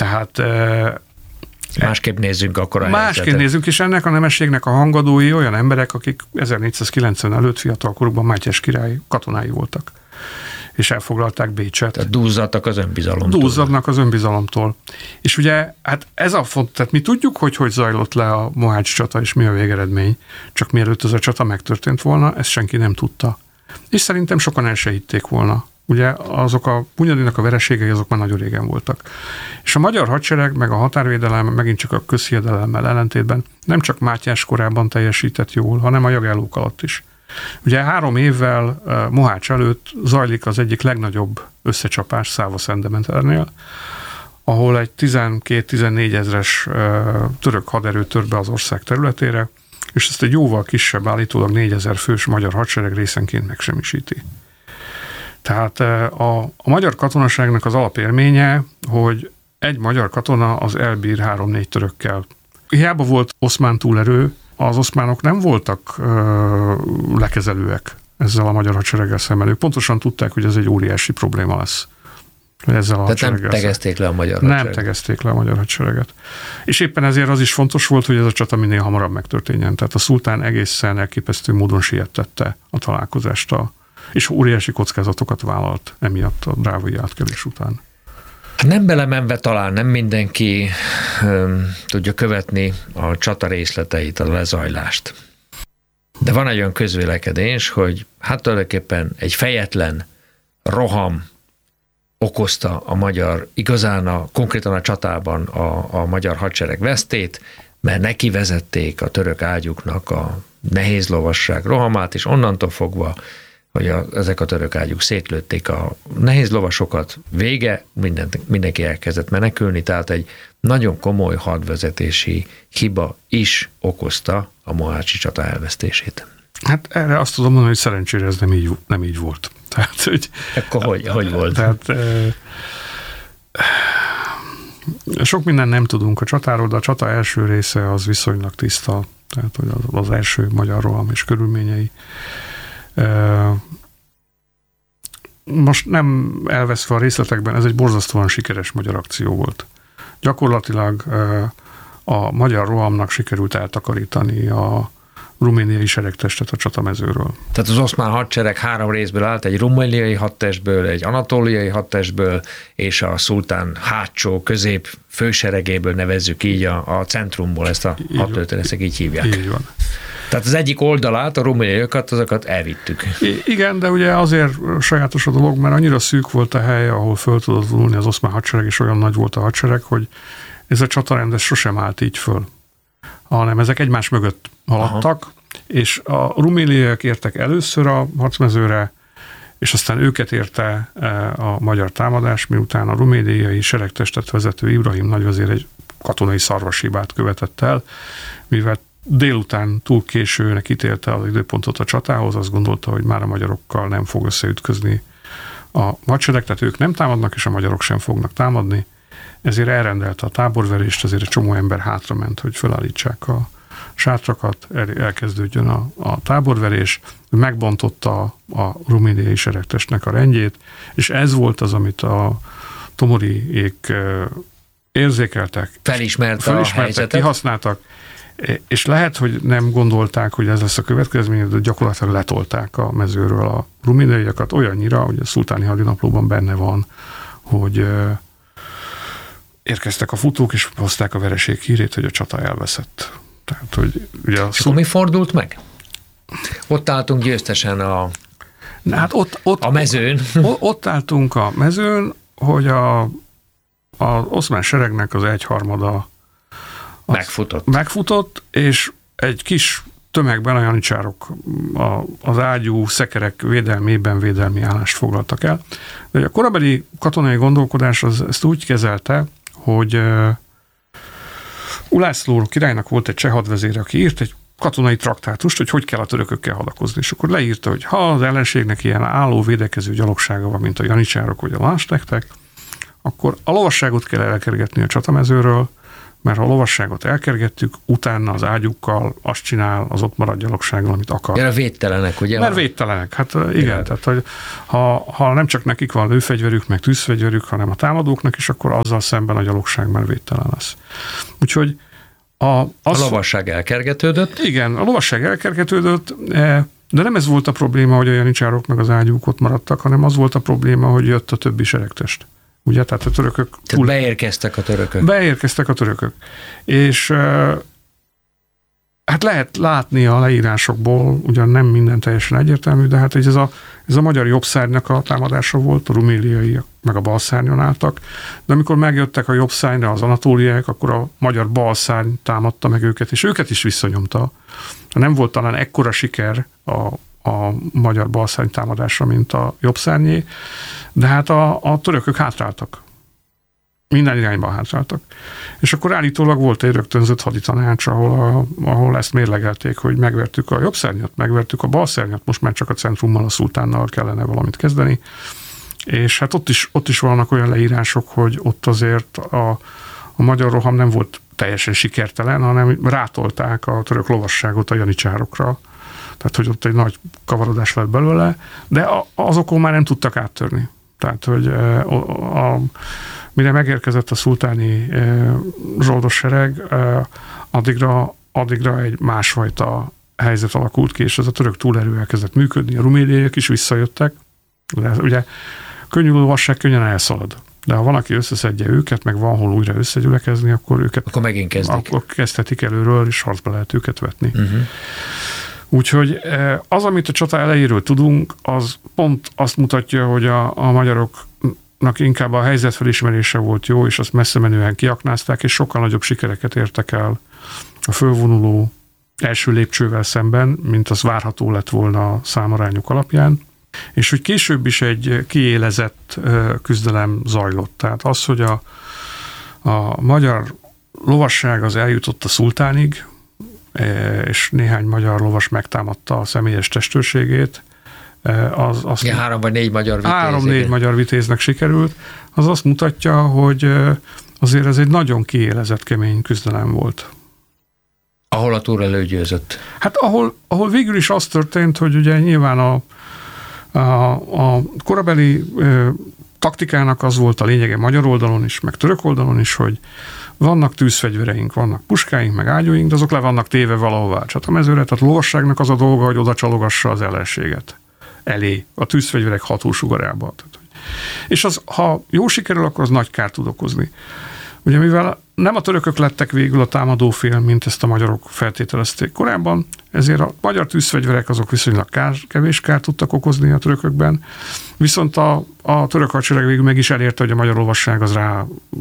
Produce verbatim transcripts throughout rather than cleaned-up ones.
Tehát másképp nézzünk akkor a Másképp helyzetet. nézzünk, és ennek a nemességnek a hangadói olyan emberek, akik ezernégyszázkilencven előtt fiatal korukban Mátyás király katonái voltak, és elfoglalták Bécset. Tehát dúzzadtak az önbizalomtól. Dúzzadnak az önbizalomtól. És ugye, hát ez a font, tehát mi tudjuk, hogy hogy zajlott le a mohácsi csata, és mi a végeredmény, csak mielőtt ez a csata megtörtént volna, ezt senki nem tudta. És szerintem sokan el se hitték volna. Ugye azok a Hunyadinak a vereségei, azok már nagyon régen voltak. És a magyar hadsereg, meg a határvédelem, megint csak a közhiedelemmel ellentétben nem csak Mátyás korában teljesített jól, hanem a jagellók alatt is. Ugye három évvel uh, Mohács előtt zajlik az egyik legnagyobb összecsapás Száva-Szendemeternél, ahol egy tizenkét-tizennégy ezres uh, török haderő tör be az ország területére, és ezt egy jóval kisebb, állítólag négyezer fős magyar hadsereg részenként megsemmisíti. Tehát a, a magyar katonaságnak az alapélménye, hogy egy magyar katona az elbír három-négy törökkel. Hiába volt oszmán túlerő, az oszmánok nem voltak ö, lekezelőek ezzel a magyar hadsereggel szemben. Ők pontosan tudták, hogy ez egy óriási probléma lesz. Ezzel a Tehát nem tegezték le a magyar hadsereget. Nem tegezték le a magyar hadsereget. És éppen ezért az is fontos volt, hogy ez a csata minél hamarabb megtörténjen. Tehát a szultán egészen elképesztő módon sietette a találkozást, a, és óriási kockázatokat vállalt emiatt a drávai átkelés után. Nem belemenve talán nem mindenki um, tudja követni a csata részleteit, a lezajlást. De van egy olyan közvélekedés, hogy hát tulajdonképpen egy fejetlen roham okozta a magyar, igazán a, konkrétan a csatában a, a magyar hadsereg vesztét, mert neki vezették a török ágyuknak a nehéz lovasság rohamát, és onnantól fogva, hogy a, ezek a török ágyuk szétlőtték a nehéz lovasokat, vége, minden, mindenki elkezdett menekülni, tehát egy nagyon komoly hadvezetési hiba is okozta a mohácsi csata elvesztését. Hát erre azt tudom mondani, hogy szerencsére ez nem így, nem így volt. Tehát, hogy, Akkor hogy, hogy volt? Tehát, e, sok minden nem tudunk a csatáról, de a csata első része az viszonylag tiszta, tehát hogy az, az első magyar roham és körülményei. E, most nem elveszve a részletekben, ez egy borzasztóan sikeres magyar akció volt. Gyakorlatilag e, a magyar rohamnak sikerült eltakarítani a ruméniai seregtestet a csatamezőről. Tehát az oszmán hadsereg három részből állt, egy ruméniai hadtestből, egy anatóliai hadtestből, és a szultán hátsó, közép főseregéből, nevezzük így a, a centrumból, ezt a hadtörténészek így hívják. Így van. Tehát az egyik oldalát, a ruméniaiakat, azokat elvittük. I- igen, de ugye azért sajátos a dolog, mert annyira szűk volt a hely, ahol föl tudott vonulni az oszmán hadsereg, és olyan nagy volt a hadsereg, hogy ez a csatarend sosem állt így föl, hanem ezek egymás mögött haladtak, aha, és a ruméniaiak értek először a harcmezőre, és aztán őket érte a magyar támadás, miután a ruméniai seregtestet vezető Ibrahim nagyvezér egy katonai szarvashibát követett el, mivel délután túl későnek ítélte az időpontot a csatához, azt gondolta, hogy már a magyarokkal nem fog összeütközni a hadsereg, tehát ők nem támadnak, és a magyarok sem fognak támadni, ezért elrendelte a táborverést, azért egy csomó ember hátrament, hogy felállítsák a sátrakat, el, elkezdődjön a, a táborverés, megbontotta a, a ruméniai seregtestnek a rendjét, és ez volt az, amit a tomoriék érzékeltek, felismerte, felismertek, a helyzetet, kihasználtak, és lehet, hogy nem gondolták, hogy ez lesz a következmény, de gyakorlatilag letolták a mezőről a ruméniaiakat olyannyira, hogy a szultáni hadinaplóban benne van, hogy érkeztek a futók, és hozták a vereség hírét, hogy a csata elveszett. Tehát, hogy ugye a és szul... akkor mi fordult meg? Ott álltunk győztesen a, Na, hát ott, ott, a mezőn. Ott, ott álltunk a mezőn, hogy a, az oszmán seregnek az egyharmada megfutott. megfutott, és egy kis tömegben a janicsárok az ágyú szekerek védelmében védelmi állást foglaltak el. De a korabeli katonai gondolkodás az ezt úgy kezelte, hogy uh, Ulászló királynak volt egy cseh hadvezére, aki írt egy katonai traktátust, hogy hogy kell a törökökkel hadakozni. És akkor leírta, hogy ha az ellenségnek ilyen álló védekező gyalogsága van, mint a janicsárok vagy a lástektek, akkor a lovasságot kell elkergetni a csatamezőről, mert ha a lovasságot elkergettük, utána az ágyukkal azt csinál az ott maradt gyalogsággal, amit akar. Ja, védtelenek, ugye? Mert védtelenek, hát igen, ja. Tehát hogy ha, ha nem csak nekik van lőfegyverük, meg tűzfegyverük, hanem a támadóknak is, akkor azzal szemben a gyalogság már védtelen lesz. Úgyhogy a, az, a lovasság elkergetődött? Igen, a lovasság elkergetődött, de nem ez volt a probléma, hogy a janicsárok meg az ágyúk ott maradtak, hanem az volt a probléma, hogy jött a többi seregtest. Ugye, tehát a törökök... Tehát túl... beérkeztek a törökök. Beérkeztek a törökök. És hát lehet látni a leírásokból, ugyan nem minden teljesen egyértelmű, de hát ez a, ez a magyar jobbszárnynak a támadása volt, a ruméliai meg a balszárnyon álltak, de amikor megjöttek a jobbszárnyra az anatóliák, akkor a magyar balszárny támadta meg őket, és őket is visszanyomta. Nem volt talán ekkora siker a, a magyar balszárny támadásra, mint a jobbszárnyé, de hát a, a törökök hátráltak. Minden irányban hátráltak. És akkor állítólag volt egy rögtönzött haditanács, ahol, a, ahol ezt mérlegelték, hogy megvertük a jobbszárnyat, megvertük a balszárnyat, most már csak a centrummal, a szultánnal kellene valamit kezdeni. És hát ott is, ott is vannak olyan leírások, hogy ott azért a, a magyar roham nem volt teljesen sikertelen, hanem rátolták a török lovasságot a janicsárokra. Tehát, hogy ott egy nagy kavarodás lett belőle, de a, azokon már nem tudtak áttörni. Tehát, hogy a, a, mire megérkezett a szultáni e, zsoldos sereg, e, addigra, addigra egy másfajta helyzet alakult ki, és ez a török túlerő elkezdett működni, a ruméliaiak is visszajöttek. De ugye könnyű lovasság könnyen elszalad. De ha van, aki összeszedje őket, meg van hol újra összegyülekezni, akkor őket akkor megint kezdik. Akkor kezdhetik előről, és harcba lehet őket vetni. Uh-huh. Úgyhogy az, amit a csata elejéről tudunk, az pont azt mutatja, hogy a, a magyaroknak inkább a helyzetfelismerése volt jó, és azt messze menően kiaknázták, és sokkal nagyobb sikereket értek el a fölvonuló első lépcsővel szemben, mint az várható lett volna a számarányok alapján. És hogy később is egy kiélezett küzdelem zajlott. Tehát az, hogy a, a magyar lovasság az eljutott a szultánig, és néhány magyar lovas megtámadta a személyes testőrségét, az, az ja, három vagy négy magyar vitéz. Három-négy magyar vitéznek sikerült, az azt mutatja, hogy azért ez egy nagyon kiélezett, kemény küzdelem volt. Ahol a túrelő győzött? Hát ahol, ahol végül is az történt, hogy ugye nyilván a A, a korabeli ö, taktikának az volt a lényege magyar oldalon is, meg török oldalon is, hogy vannak tűzfegyvereink, vannak puskáink, meg ágyúink, de azok le vannak téve valahová a csatamezőre, tehát a lovasságnak az a dolga, hogy oda csalogassa az ellenséget elé, a tűzfegyverek hatósugarába. És az, ha jó sikerül, akkor az nagy kárt tud okozni. Ugye mivel nem a törökök lettek végül a támadófél, mint ezt a magyarok feltételezték korábban, ezért a magyar tűzfegyverek azok viszonylag kár, kevés kárt tudtak okozni a törökökben, viszont a, a török hadsereg végül meg is elérte, hogy a magyar lovasság az rá,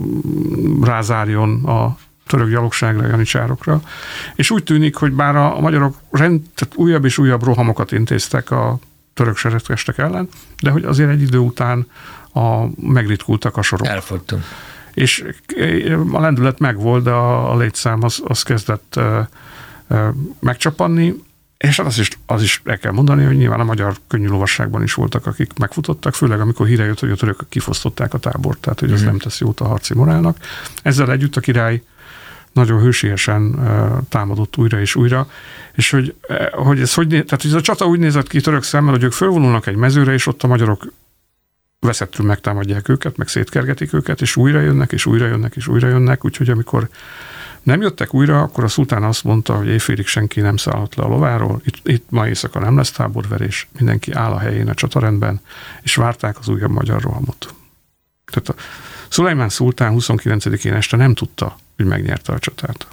rázárjon a török gyalogságra, a janicsárokra, és úgy tűnik, hogy bár a, a magyarok rend, tehát újabb és újabb rohamokat intéztek a török seregtestek ellen, de hogy azért egy idő után a, megritkultak a sorok. Elfogytunk. És a lendület megvolt, de a, a létszám az, az kezdett uh, uh, megcsapanni, és az is, az is el kell mondani, hogy nyilván a magyar könnyű lovasságban is voltak, akik megfutottak, főleg amikor híre jött, hogy a törökök kifosztották a tábort, tehát hogy ez mm-hmm. nem tesz jót a harci morálnak. Ezzel együtt a király nagyon hősiesen uh, támadott újra és újra, és hogy, uh, hogy ez hogy, tehát hogy ez a csata úgy nézett ki török szemmel, hogy ők fölvonulnak egy mezőre, és ott a magyarok veszettül megtámadják őket, meg szétkergetik őket, és újra jönnek, és újra jönnek, és újra jönnek, úgyhogy amikor nem jöttek újra, akkor a szultán azt mondta, hogy éjfélig senki nem szállhat le a lováról, itt, itt ma éjszaka nem lesz táborverés, mindenki áll a helyén a csatarendben, és várták az újabb magyar rohamot. Tehát a Szulajmán szultán huszonkilencedikén este nem tudta, hogy megnyerte a csatát.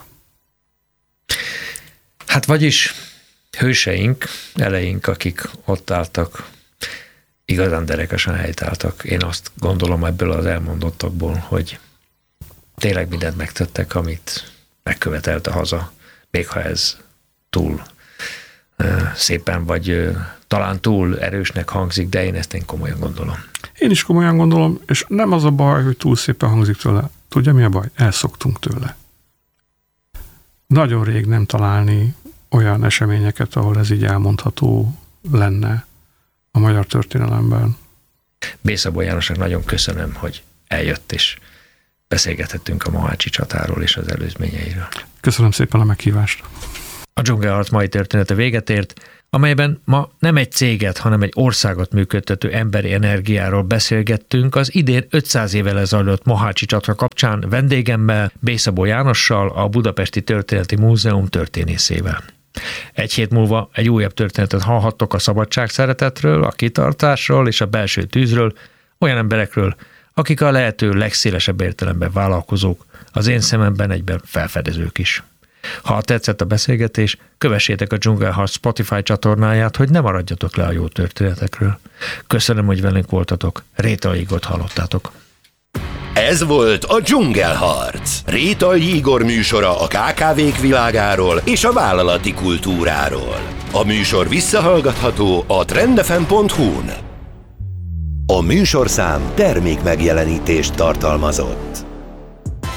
Hát vagyis hőseink, eleink, akik ott álltak, igazán derekesen helytálltak. Én azt gondolom ebből az elmondottakból, hogy tényleg mindent megtettek, amit megkövetelt a haza, még ha ez túl uh, szépen, vagy uh, talán túl erősnek hangzik, de én ezt én komolyan gondolom. Én is komolyan gondolom, és nem az a baj, hogy túl szépen hangzik tőle. Tudja, mi a baj? Elszoktunk tőle. Nagyon rég nem találni olyan eseményeket, ahol ez így elmondható lenne a magyar történelemben. B. Szabó Jánosnak nagyon köszönöm, hogy eljött és beszélgethettünk a mohácsi csatáról és az előzményeiről. Köszönöm szépen a meghívást. A dzsungelharc mai története véget ért, amelyben ma nem egy céget, hanem egy országot működtető emberi energiáról beszélgettünk az idén ötszáz éve lezajlott mohácsi csata kapcsán vendégemmel, Bészabó Jánossal, a Budapesti Történeti Múzeum történészével. Egy hét múlva egy újabb történetet hallhattok a szabadságszeretetről, a kitartásról és a belső tűzről, olyan emberekről, akik a lehető legszélesebb értelemben vállalkozók, az én szememben egyben felfedezők is. Ha tetszett a beszélgetés, kövessétek a Dzsungelharc Spotify csatornáját, hogy ne maradjatok le a jó történetekről. Köszönöm, hogy velünk voltatok. Rétai Igort hallottátok. Ez volt a Dzsungelharc. Rétai Igor műsora a ká ká vék világáról és a vállalati kultúráról. A műsor visszahallgatható a trendefem pont hu-n. A műsorszám termék megjelenítést tartalmazott.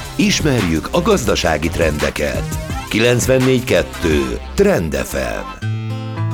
Ismerjük a gazdasági trendeket. kilencvennégy kettő Trend ef em